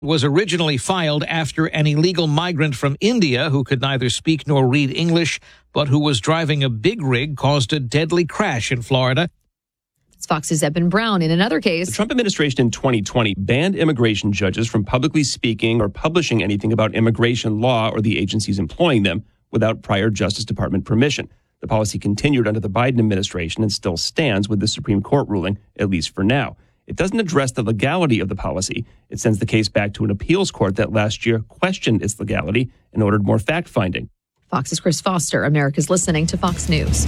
was originally filed after an illegal migrant from India who could neither speak nor read English, but who was driving a big rig caused a deadly crash in Florida. It's Fox's Eben Brown. In another case, the Trump administration in 2020 banned immigration judges from publicly speaking or publishing anything about immigration law or the agencies employing them without prior Justice Department permission. The policy continued under the Biden administration and still stands with the Supreme Court ruling, at least for now. It doesn't address the legality of the policy. It sends the case back to an appeals court that last year questioned its legality and ordered more fact-finding. Fox's Chris Foster. America's listening to Fox News.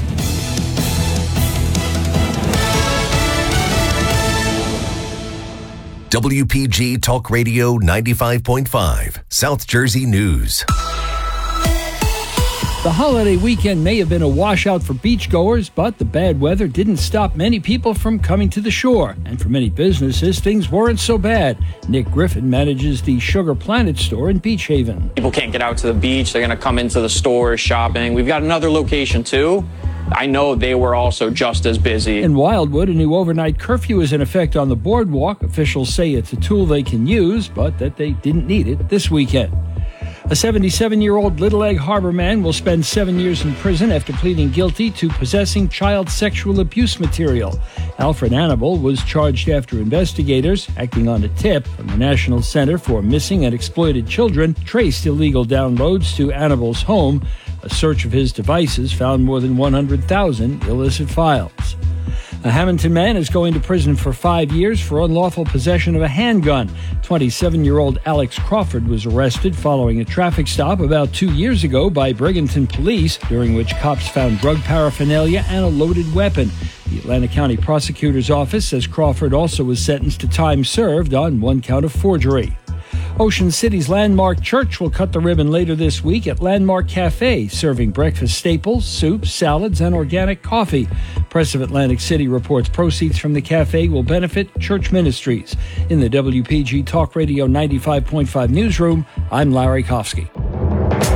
WPG Talk Radio 95.5, South Jersey News. The holiday weekend may have been a washout for beachgoers, but the bad weather didn't stop many people from coming to the shore. And for many businesses, things weren't so bad. Nick Griffin manages the Sugar Planet store in Beach Haven. People can't get out to the beach. They're going to come into the stores shopping. We've got another location, too. I know they were also just as busy. In Wildwood, a new overnight curfew is in effect on the boardwalk. Officials say it's a tool they can use, but that they didn't need it this weekend. A 77-year-old Little Egg Harbor man will spend 7 years in prison after pleading guilty to possessing child sexual abuse material. Alfred Annable was charged after investigators, acting on a tip from the National Center for Missing and Exploited Children, traced illegal downloads to Annable's home. A search of his devices found more than 100,000 illicit files. A Hamilton man is going to prison for 5 years for unlawful possession of a handgun. 27-year-old Alex Crawford was arrested following a traffic stop about 2 years ago by Brigantine police, during which cops found drug paraphernalia and a loaded weapon. The Atlantic County Prosecutor's Office says Crawford also was sentenced to time served on one count of forgery. Ocean City's Landmark Church will cut the ribbon later this week at Landmark Cafe, serving breakfast staples, soups, salads, and organic coffee. Press of Atlantic City reports proceeds from the cafe will benefit church ministries. In the WPG Talk Radio 95.5 newsroom, I'm Larry Kofsky.